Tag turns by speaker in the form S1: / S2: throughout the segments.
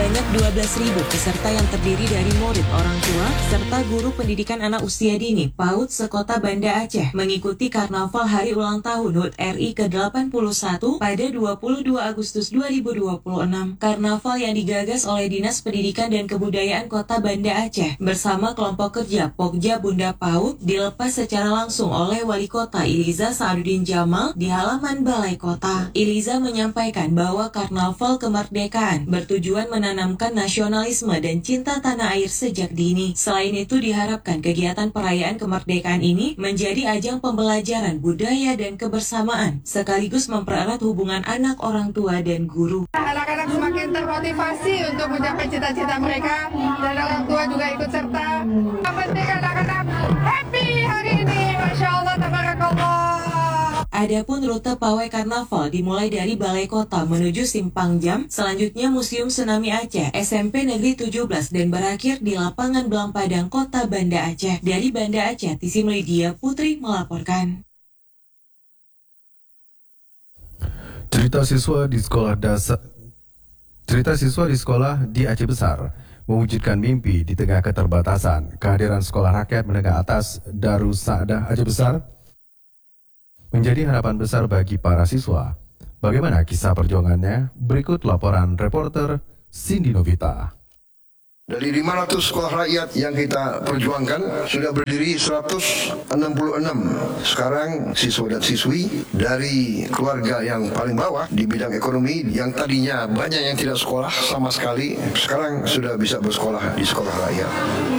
S1: Sebanyak 12.000 peserta yang terdiri dari murid, orang tua, serta guru pendidikan anak usia dini PAUD sekota Banda Aceh mengikuti Karnaval Hari Ulang Tahun HUT RI ke-81 pada 22 Agustus 2026. Karnaval yang digagas oleh Dinas Pendidikan dan Kebudayaan Kota Banda Aceh bersama kelompok kerja Pokja Bunda PAUD dilepas secara langsung oleh Wali Kota Iliza Sa'aduddin Jamal di halaman Balai Kota. Iliza menyampaikan bahwa Karnaval Kemerdekaan bertujuan menanamkan nasionalisme dan cinta tanah air sejak dini. Selain itu diharapkan kegiatan perayaan kemerdekaan ini menjadi ajang pembelajaran budaya dan kebersamaan, sekaligus mempererat hubungan anak, orang tua, dan guru.
S2: Anak-anak semakin termotivasi untuk mencapai cita-cita mereka, dan orang tua juga ikut serta. Yang penting anak-anak happy hari ini, Masya Allah, tabarakallah.
S1: Adapun rute pawai karnaval dimulai dari Balai Kota menuju Simpang Jam, selanjutnya Museum Tsunami Aceh, SMP Negeri 17 dan berakhir di Lapangan Belang Padang, Kota Banda Aceh. Dari Banda Aceh, Tisim Lydia Putri melaporkan.
S3: Cerita siswa di sekolah di Aceh Besar mewujudkan mimpi di tengah keterbatasan. Kehadiran Sekolah Rakyat Menengah Atas Darus Sa'adah Aceh Besar menjadi harapan besar bagi para siswa. Bagaimana kisah perjuangannya? Berikut laporan reporter Cindy Novita.
S4: Dari 500 sekolah rakyat yang kita perjuangkan, sudah berdiri 166. Sekarang siswa dan siswi dari keluarga yang paling bawah di bidang ekonomi, yang tadinya banyak yang tidak sekolah sama sekali, sekarang sudah bisa bersekolah di sekolah rakyat.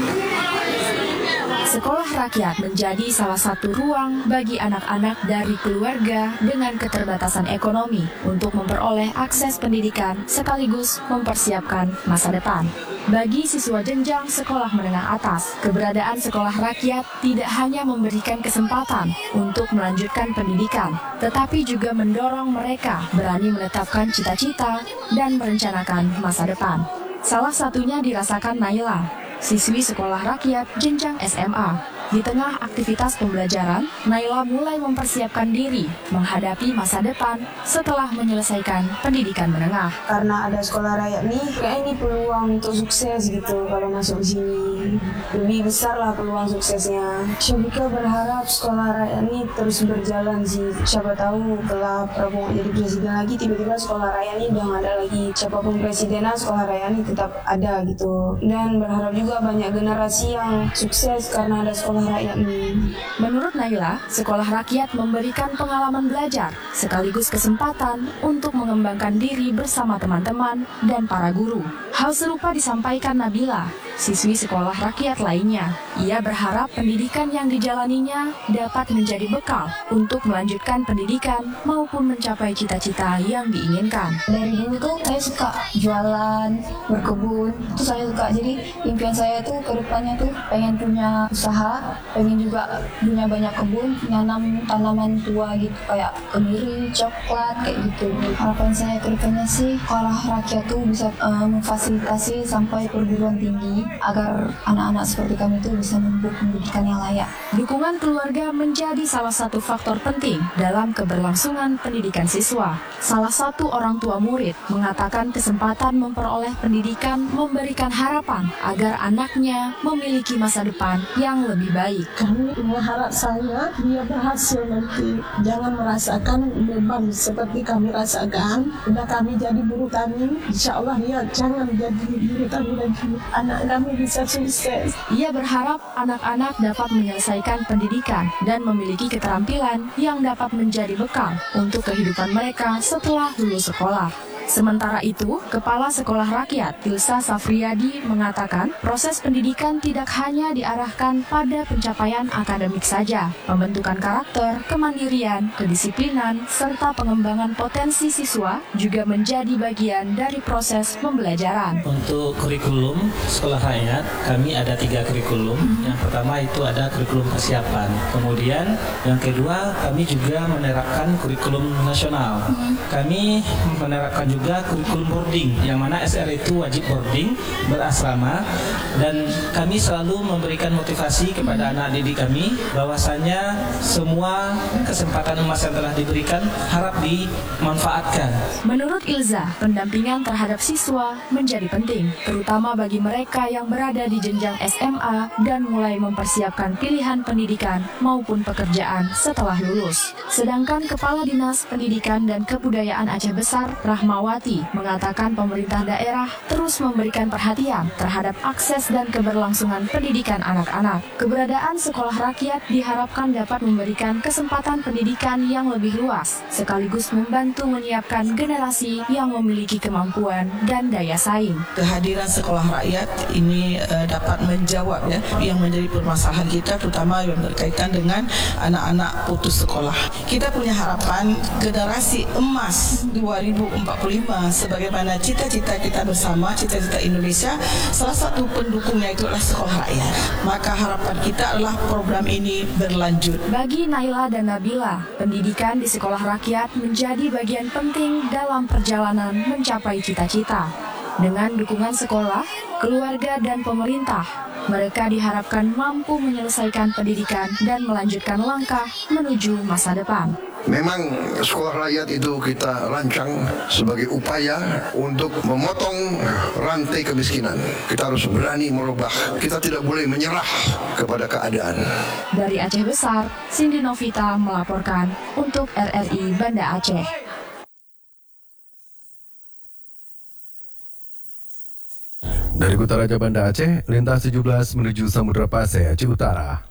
S5: Sekolah rakyat menjadi salah satu ruang bagi anak-anak dari keluarga dengan keterbatasan ekonomi untuk memperoleh akses pendidikan sekaligus mempersiapkan masa depan. Bagi siswa jenjang sekolah menengah atas, keberadaan sekolah rakyat tidak hanya memberikan kesempatan untuk melanjutkan pendidikan, tetapi juga mendorong mereka berani menetapkan cita-cita dan merencanakan masa depan. Salah satunya dirasakan Naila, siswi sekolah rakyat jenjang SMA. Di tengah aktivitas pembelajaran, Naila mulai mempersiapkan diri menghadapi masa depan setelah menyelesaikan pendidikan menengah.
S6: Karena ada sekolah rakyat nih, kayak ini peluang untuk sukses gitu kalau masuk sini. Lebih besar lah peluang suksesnya. Syabika berharap sekolah rakyat ini terus berjalan sih. Siapa tahu setelah Prabowo jadi presiden lagi, tiba-tiba sekolah rakyat ini udah nggak ada lagi. Siapapun presidennya, sekolah rakyat ini tetap ada gitu. Dan berharap juga banyak generasi yang sukses karena ada sekolah rakyat ini.
S5: Menurut Naila, sekolah rakyat memberikan pengalaman belajar sekaligus kesempatan untuk mengembangkan diri bersama teman-teman dan para guru. Hal serupa disampaikan Nabila, siswi sekolah rakyat lainnya. Ia berharap pendidikan yang dijalaninya dapat menjadi bekal untuk melanjutkan pendidikan maupun mencapai cita-cita yang diinginkan.
S6: Dari dulu tuh saya suka jualan, berkebun, itu saya suka. Jadi impian saya tuh ke depannya tuh pengen punya usaha, pengen juga punya banyak kebun, nanam tanaman tua gitu kayak kemiri, coklat kayak gitu. Harapan saya ke depannya sih sekolah rakyat tuh bisa memfasilitasi sampai perguruan tinggi agar anak-anak seperti kami itu bisa menempuh pendidikan yang layak.
S5: Dukungan keluarga menjadi salah satu faktor penting dalam keberlangsungan pendidikan siswa. Salah satu orang tua murid mengatakan kesempatan memperoleh pendidikan memberikan harapan agar anaknya memiliki masa depan yang lebih baik.
S7: Kami berharap saya dia berhasil nanti, jangan merasakan beban seperti kami rasakan. Udah kami jadi guru kami, insya Allah dia jangan jadi guru kami lagi. Anak kami bisa sukses.
S5: Ia berharap anak-anak dapat menyelesaikan pendidikan dan memiliki keterampilan yang dapat menjadi bekal untuk kehidupan mereka setelah lulus sekolah. Sementara itu, Kepala Sekolah Rakyat Tilsa Safriyadi mengatakan proses pendidikan tidak hanya diarahkan pada pencapaian akademik saja. Pembentukan karakter, kemandirian, kedisiplinan, serta pengembangan potensi siswa juga menjadi bagian dari proses pembelajaran.
S8: Untuk kurikulum Sekolah Rakyat, kami ada 3 kurikulum. Yang pertama itu ada kurikulum persiapan. Kemudian yang kedua, kami juga menerapkan kurikulum nasional. Kami menerapkan juga juga kurikulum boarding, yang mana SR itu wajib boarding, berasrama, dan kami selalu memberikan motivasi kepada anak didik kami bahwasanya semua kesempatan emas yang telah diberikan harap dimanfaatkan.
S5: Menurut Ilza, pendampingan terhadap siswa menjadi penting, terutama bagi mereka yang berada di jenjang SMA dan mulai mempersiapkan pilihan pendidikan maupun pekerjaan setelah lulus. Sedangkan Kepala Dinas Pendidikan dan Kebudayaan Aceh Besar, Rahmawati, mengatakan pemerintah daerah terus memberikan perhatian terhadap akses dan keberlangsungan pendidikan anak-anak. Keberadaan sekolah rakyat diharapkan dapat memberikan kesempatan pendidikan yang lebih luas, sekaligus membantu menyiapkan generasi yang memiliki kemampuan dan daya saing.
S9: Kehadiran sekolah rakyat ini dapat menjawab yang menjadi permasalahan kita, terutama yang berkaitan dengan anak-anak putus sekolah. Kita punya harapan generasi emas 2045 sebagaimana cita-cita kita bersama, cita-cita Indonesia. Salah satu pendukungnya itu adalah sekolah rakyat. Maka harapan kita adalah program ini berlanjut.
S5: Bagi Naila dan Nabila, pendidikan di sekolah rakyat menjadi bagian penting dalam perjalanan mencapai cita-cita. Dengan dukungan sekolah, keluarga, dan pemerintah, mereka diharapkan mampu menyelesaikan pendidikan dan melanjutkan langkah menuju masa depan.
S4: Memang sekolah rakyat itu kita rancang sebagai upaya untuk memotong rantai kemiskinan. Kita harus berani merubah. Kita tidak boleh menyerah kepada keadaan.
S5: Dari Aceh Besar, Cindy Novita melaporkan untuk RRI Banda Aceh.
S3: Dari Kutaraja Banda Aceh, lintas 17 menuju Samudra Pasai, Aceh Utara.